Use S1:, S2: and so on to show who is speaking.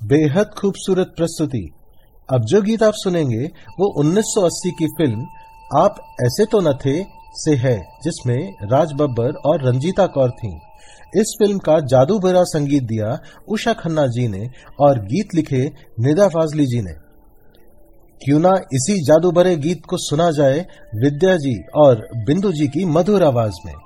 S1: बेहद खूबसूरत प्रस्तुति। अब जो गीत आप सुनेंगे वो 1980 की फिल्म आप ऐसे तो न थे से है, जिसमें राज बब्बर और रंजीता कौर थीं। इस फिल्म का जादू भरा संगीत दिया उषा खन्ना जी ने और गीत लिखे निदा फाजली जी ने। क्यों ना इसी जादू भरे गीत को सुना जाए विद्या जी और बिंदु जी की मधुर आवाज में।